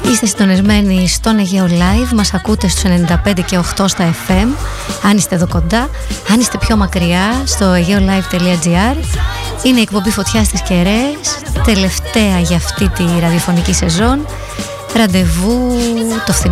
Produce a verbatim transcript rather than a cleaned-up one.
Είστε συντονισμένοι στον Αιγαίο Live. Μας ακούτε στους ενενήντα πέντε και οκτώ στα εφ εμ. Αν είστε εδώ κοντά, αν είστε πιο μακριά, στο αιγαίολιve τελεία τζι άρ. Είναι η εκπομπή Φωτιά στις Κεραίες, τελευταία για αυτή τη ραδιοφωνική σεζόν. Ραντεβού το φθινόπωρο.